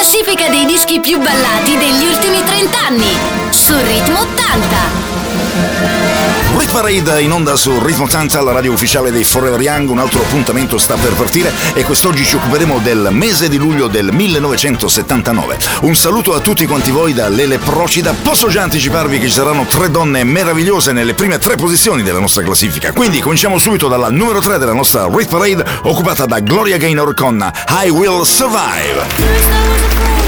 classifica dei dischi più ballati degli ultimi 30 anni su Ritmo 80. Rit Parade in onda su Ritmo 80, la radio ufficiale dei Forever Young. Un altro appuntamento sta per partire e quest'oggi ci occuperemo del mese di luglio del 1979. Un saluto a tutti quanti voi da Lele Procida. Posso già anticiparvi che ci saranno 3 donne meravigliose nelle prime 3 posizioni della nostra classifica. Quindi cominciamo subito dalla numero 3 della nostra Rit Parade, occupata da Gloria Gaynor con I Will Survive.